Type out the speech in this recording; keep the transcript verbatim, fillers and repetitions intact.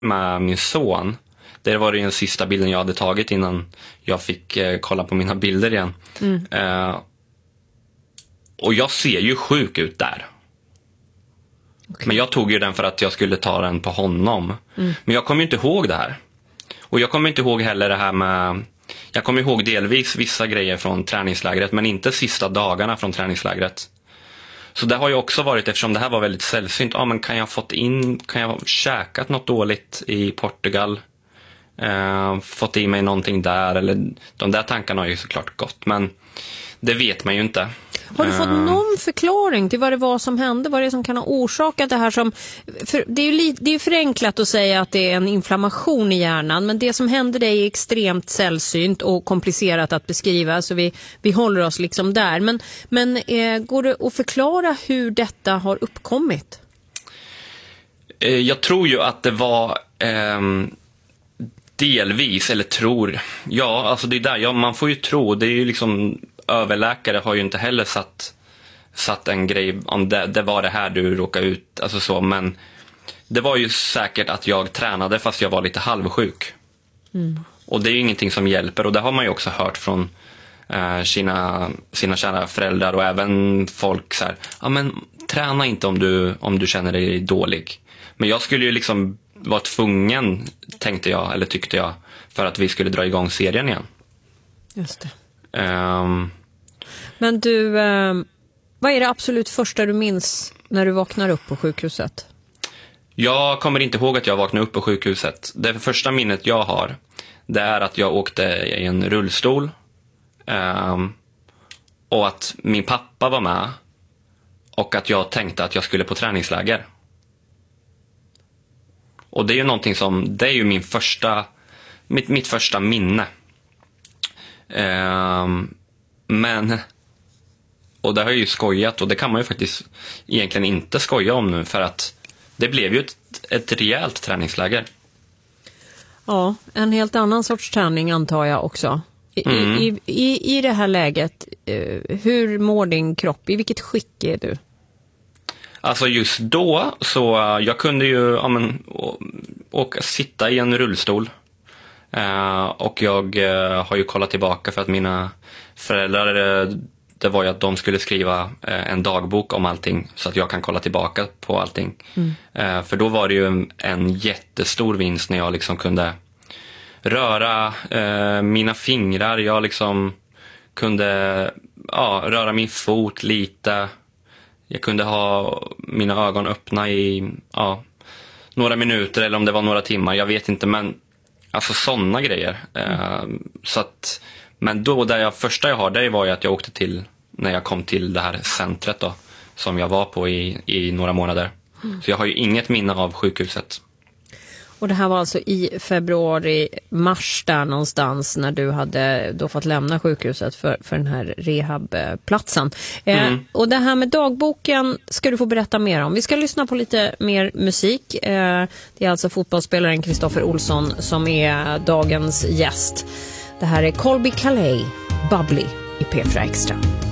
med min son. Det var den sista bilden jag hade tagit innan jag fick eh, kolla på mina bilder igen. Mm. Eh, och jag ser ju sjuk ut där. Okay. Men jag tog ju den för att jag skulle ta den på honom. Mm. Men jag kommer ju inte ihåg det här. Och jag kommer inte ihåg heller det här med... Jag kommer ihåg delvis vissa grejer från träningslägret, men inte sista dagarna från träningslägret. Så det har ju också varit, eftersom det här var väldigt sällsynt. Ja, men kan jag ha fått in... Kan jag ha käkat något dåligt i Portugal? Eh, fått i mig någonting där? Eller, de där tankarna har ju såklart gått. Men det vet man ju inte. Har du fått någon förklaring till vad det var som hände? Vad det är som kan ha orsakat det här som... För det är ju li, det är förenklat att säga att det är en inflammation i hjärnan. Men det som hände dig är extremt sällsynt och komplicerat att beskriva. Så vi, vi håller oss liksom där. Men, men eh, går det att förklara hur detta har uppkommit? Eh, jag tror ju att det var... Eh, delvis, eller tror... Ja, alltså det är där. Ja, man får ju tro. Det är ju liksom... Överläkare har ju inte heller satt, satt en grej om det, det var det här du råkade ut, alltså så, men det var ju säkert att jag tränade fast jag var lite halvsjuk. Mm. Och det är ju ingenting som hjälper, och det har man ju också hört från eh, sina, sina kära föräldrar och även folk så här, ja men träna inte om du, om du känner dig dålig. Men jag skulle ju liksom vara tvungen, tänkte jag, eller tyckte jag, för att vi skulle dra igång serien igen. Just det. Um, Men du, uh, vad är det absolut första du minns när du vaknar upp på sjukhuset? Jag kommer inte ihåg att jag vaknade upp på sjukhuset. Det första minnet jag har, det är att jag åkte i en rullstol. Um, och att min pappa var med. Och att jag tänkte att jag skulle på träningsläger. Och det är ju någonting som, det är ju min första, mitt, mitt första minne. Um, men och det har jag ju skojat, och det kan man ju faktiskt egentligen inte skoja om nu, för att det blev ju ett, ett rejält träningsläger. Ja, en helt annan sorts träning antar jag också. I, mm. i, i, i det här läget, hur mår din kropp? I vilket skick är du? Alltså just då så jag kunde ju ja, men, åka, sitta i en rullstol. Uh, och jag uh, har ju kollat tillbaka, för att mina föräldrar, uh, det var ju att de skulle skriva uh, en dagbok om allting, så att jag kan kolla tillbaka på allting. Mm. Uh, för då var det ju en, en jättestor vinst när jag liksom kunde röra uh, mina fingrar, jag liksom kunde ja, röra min fot lite, jag kunde ha mina ögon öppna i ja, några minuter, eller om det var några timmar, jag vet inte, men alltså sådana grejer. Mm. Uh, så att, men då, det jag, första jag har, det var ju att jag åkte till, när jag kom till det här centret då, som jag var på i, i några månader. Mm. Så jag har ju inget minne av sjukhuset. Och det här var alltså i februari, mars där någonstans, när du hade då fått lämna sjukhuset för, för den här rehabplatsen. Mm. Eh, och det här med dagboken ska du få berätta mer om. Vi ska lyssna på lite mer musik. Eh, det är alltså fotbollsspelaren Kristoffer Olsson som är dagens gäst. Det här är Colby Calais, Bubbly i P fyra Extra.